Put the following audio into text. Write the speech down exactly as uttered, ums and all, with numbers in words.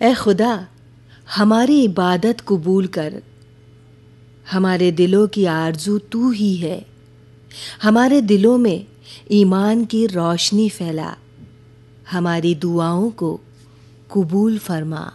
ए खुदा, हमारी इबादत कबूल कर। हमारे दिलों की आरज़ू तू ही है। हमारे दिलों में ईमान की रोशनी फैला। हमारी दुआओं को कबूल फरमा।